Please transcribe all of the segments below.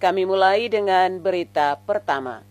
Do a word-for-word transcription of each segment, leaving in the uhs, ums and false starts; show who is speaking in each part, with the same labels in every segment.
Speaker 1: Kami mulai dengan berita pertama.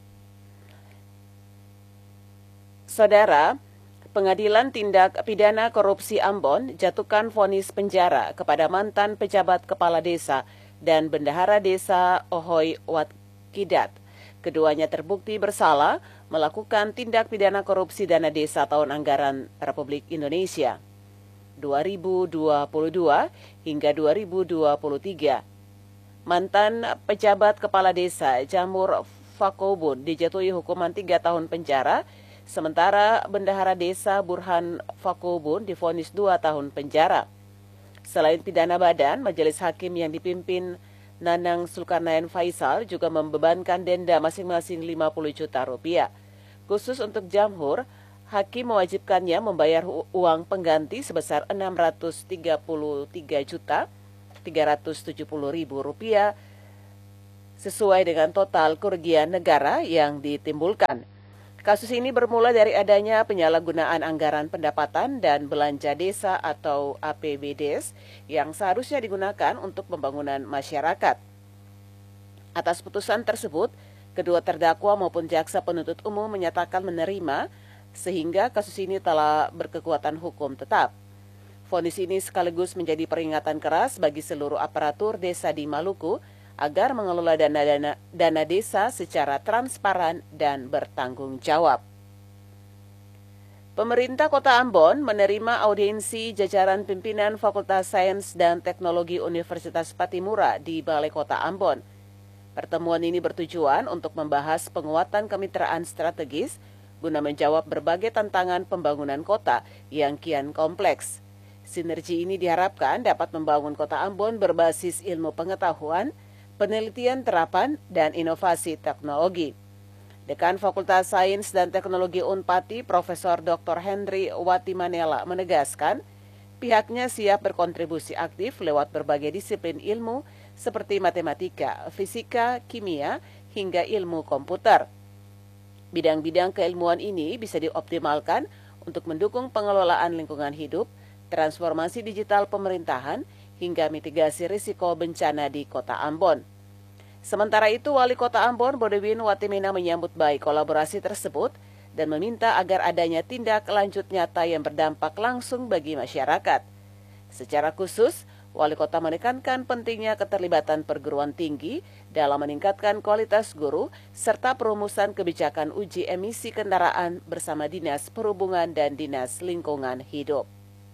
Speaker 1: Saudara, Pengadilan Tindak Pidana Korupsi Ambon jatuhkan vonis penjara kepada mantan pejabat kepala desa dan bendahara desa Ohoy Watkidat. Keduanya terbukti bersalah melakukan tindak pidana korupsi dana desa tahun anggaran Republik Indonesia dua ribu dua puluh dua hingga dua ribu dua puluh tiga. Mantan pejabat kepala desa Jamur Fakobun dijatuhi hukuman tiga tahun penjara, sementara bendahara desa Burhan Fakobun divonis dua tahun penjara. Selain pidana badan, majelis hakim yang dipimpin Nanang Zulkarnain Faisal juga membebankan denda masing-masing lima puluh juta rupiah. Khusus untuk Jamhur, hakim mewajibkannya membayar uang pengganti sebesar enam ratus tiga puluh tiga juta tiga ratus tujuh puluh ribu rupiah sesuai dengan total kerugian negara yang ditimbulkan. Kasus ini bermula dari adanya penyalahgunaan anggaran pendapatan dan belanja desa atau A P B Des yang seharusnya digunakan untuk pembangunan masyarakat. Atas putusan tersebut, kedua terdakwa maupun jaksa penuntut umum menyatakan menerima sehingga kasus ini telah berkekuatan hukum tetap. Vonis ini sekaligus menjadi peringatan keras bagi seluruh aparatur desa di Maluku agar mengelola dana-dana dana desa secara transparan dan bertanggung jawab. Pemerintah Kota Ambon menerima audiensi jajaran pimpinan Fakultas Sains dan Teknologi Universitas Patimura di Balai Kota Ambon. Pertemuan ini bertujuan untuk membahas penguatan kemitraan strategis guna menjawab berbagai tantangan pembangunan kota yang kian kompleks. Sinergi ini diharapkan dapat membangun Kota Ambon berbasis ilmu pengetahuan, penelitian terapan, dan inovasi teknologi. Dekan Fakultas Sains dan Teknologi Unpati, Profesor Doktor Henry Watimanela menegaskan, pihaknya siap berkontribusi aktif lewat berbagai disiplin ilmu seperti matematika, fisika, kimia, hingga ilmu komputer. Bidang-bidang keilmuan ini bisa dioptimalkan untuk mendukung pengelolaan lingkungan hidup, transformasi digital pemerintahan, hingga mitigasi risiko bencana di Kota Ambon. Sementara itu, Wali Kota Ambon, Bodewin Watimena menyambut baik kolaborasi tersebut dan meminta agar adanya tindak lanjut nyata yang berdampak langsung bagi masyarakat. Secara khusus, Wali Kota menekankan pentingnya keterlibatan perguruan tinggi dalam meningkatkan kualitas guru serta perumusan kebijakan uji emisi kendaraan bersama Dinas Perhubungan dan Dinas Lingkungan Hidup.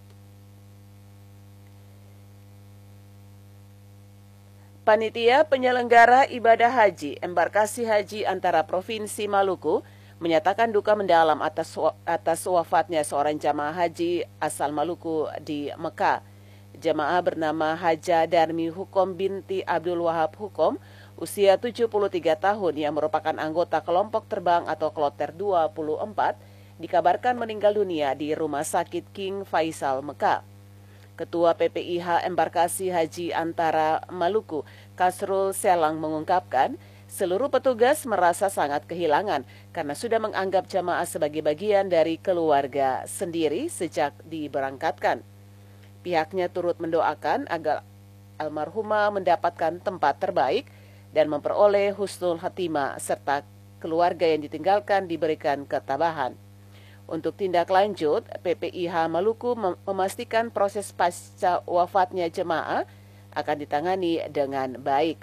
Speaker 1: Panitia penyelenggara ibadah haji embarkasi haji antara Provinsi Maluku menyatakan duka mendalam atas atas wafatnya seorang jamaah haji asal Maluku di Mekah. Jamaah bernama Haja Darmi Hukom binti Abdul Wahab Hukom, usia tujuh puluh tiga tahun yang merupakan anggota kelompok terbang atau Kloter dua puluh empat, dikabarkan meninggal dunia di Rumah Sakit King Faisal Mekah. Ketua P P I H Embarkasi Haji Antara Maluku, Kasrul Selang mengungkapkan, seluruh petugas merasa sangat kehilangan karena sudah menganggap jamaah sebagai bagian dari keluarga sendiri sejak diberangkatkan. Pihaknya turut mendoakan agar almarhumah mendapatkan tempat terbaik dan memperoleh husnul khatimah serta keluarga yang ditinggalkan diberikan ketabahan. Untuk tindak lanjut, P P I H Maluku memastikan proses pasca wafatnya jemaah akan ditangani dengan baik.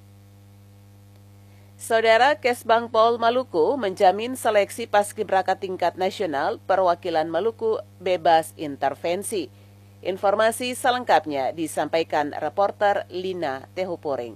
Speaker 1: Saudara, Kesbangpol Maluku menjamin seleksi paskibraka tingkat nasional perwakilan Maluku bebas intervensi. Informasi selengkapnya disampaikan reporter Lina Tehupuring.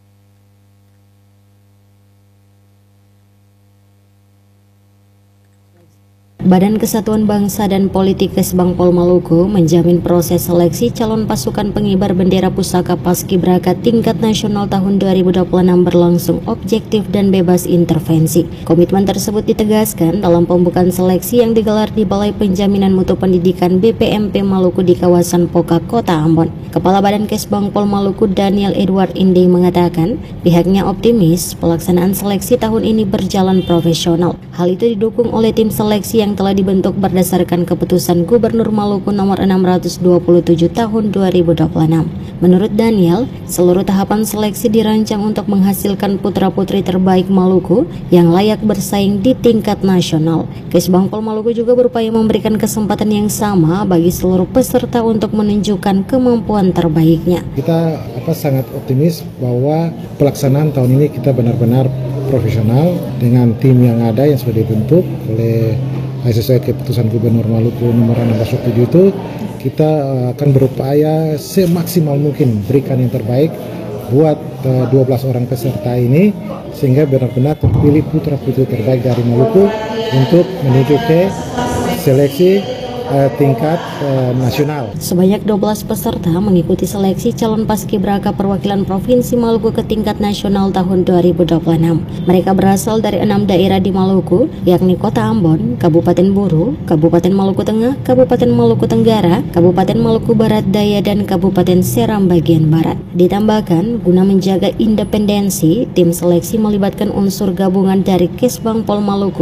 Speaker 2: Badan Kesatuan Bangsa dan Politik Kesbangpol Maluku menjamin proses seleksi calon pasukan pengibar bendera pusaka paskibraka tingkat nasional tahun dua ribu dua puluh enam berlangsung objektif dan bebas intervensi. Komitmen tersebut ditegaskan dalam pembukaan seleksi yang digelar di Balai Penjaminan Mutu Pendidikan B P M P Maluku di kawasan Pokak, Kota Ambon. Kepala Badan Kesbangpol Maluku Daniel Edward Inde mengatakan pihaknya optimis pelaksanaan seleksi tahun ini berjalan profesional. Hal itu didukung oleh tim seleksi yang telah dibentuk berdasarkan keputusan Gubernur Maluku nomor enam ratus dua puluh tujuh tahun dua ribu dua puluh enam. Menurut Daniel, seluruh tahapan seleksi dirancang untuk menghasilkan putra-putri terbaik Maluku yang layak bersaing di tingkat nasional. Kesbang Pol Maluku juga berupaya memberikan kesempatan yang sama bagi seluruh peserta untuk menunjukkan kemampuan terbaiknya.
Speaker 3: Kita apa sangat optimis bahwa pelaksanaan tahun ini kita benar-benar profesional dengan tim yang ada yang sudah dibentuk oleh sesuai keputusan Gubernur Maluku nomor enam belas tujuh itu. Kita akan berupaya semaksimal mungkin berikan yang terbaik buat uh, dua belas orang peserta ini sehingga benar-benar terpilih putra-putri terbaik dari Maluku untuk menuju ke seleksi uh, tingkat uh, nasional.
Speaker 2: Sebanyak dua belas peserta mengikuti seleksi calon paskibraka perwakilan Provinsi Maluku ke tingkat nasional tahun dua ribu dua puluh enam. Mereka berasal dari enam daerah di Maluku, yakni Kota Ambon, Kabupaten Buru, Kabupaten Maluku Tengah, Kabupaten Maluku Tenggara, Kabupaten Maluku Barat Daya, dan Kabupaten Seram bagian Barat. Ditambahkan, guna menjaga independensi, tim seleksi melibatkan unsur gabungan dari Kesbang Pol Maluku